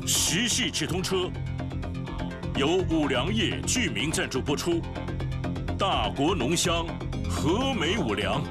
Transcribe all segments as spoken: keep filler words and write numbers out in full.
时事直通车由五粮液居民赞助播出。大国浓香，和美五粮。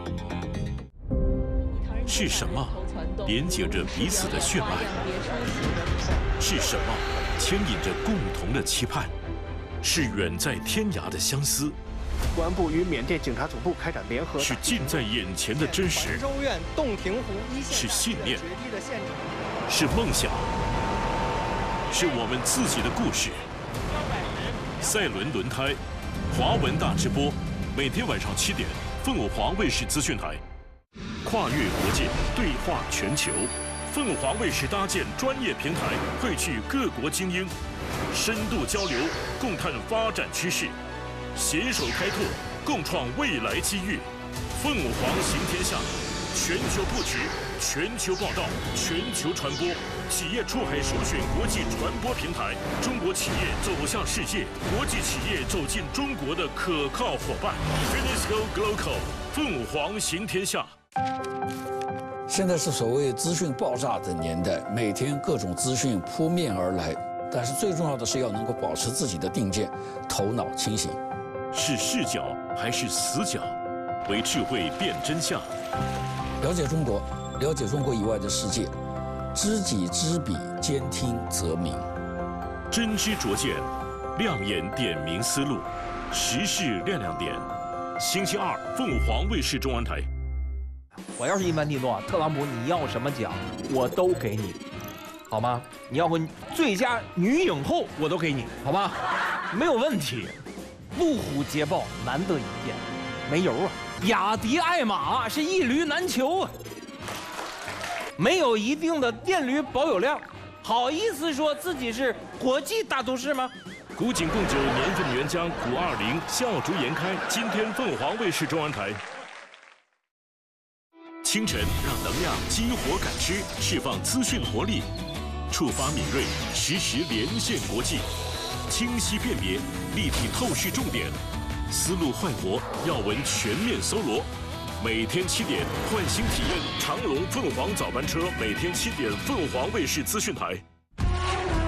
是什么连接着彼此的血脉？是什么牵引着共同的期盼？是远在天涯的相思。 公安部与缅甸警察总部开展联合， 是近在眼前的真实， 州院洞庭湖一线是信念，是梦想，是我们自己的故事。赛轮轮胎，华文大直播，每天晚上七点，凤凰卫视资讯台，跨越国界，对话全球。凤凰卫视搭建专业平台，汇聚各国精英，深度交流，共探发展趋势。 携手开拓，共创未来机遇。凤凰行天下，全球布局，全球报道，全球传播。企业出海首选国际传播平台，中国企业走向世界，国际企业走进中国的可靠伙伴。Finisco Global， 凤凰行天下。 现在是所谓资讯爆炸的年代，每天各种资讯扑面而来，但是最重要的是要能够保持自己的定见，头脑清醒。 是视角还是死角？为智慧辨真相。 了解中国，了解中国以外的世界，知己知彼，兼听则明。 真知灼见，亮眼点明思路，时事亮亮点。星期二，凤凰卫视中文台。 我要是伊曼蒂诺，特朗普，你要什么奖，我都给你，好吗？你要个最佳女影后，我都给你，好吧？没有问题。 路虎捷豹难得一见，没油啊！雅迪爱玛是一驴难求啊！没有一定的电驴保有量，好意思说自己是国际大都市吗？ 古井贡酒年份原浆古二零笑逐颜开，今天凤凰卫视中文台。清晨让能量激活感知，释放资讯活力，触发敏锐，实时连线国际。 清晰辨别，立体透视重点，思路焕活，要闻全面搜罗。每天七点，换新体验长隆凤凰早班车，每天七点，凤凰卫视资讯台。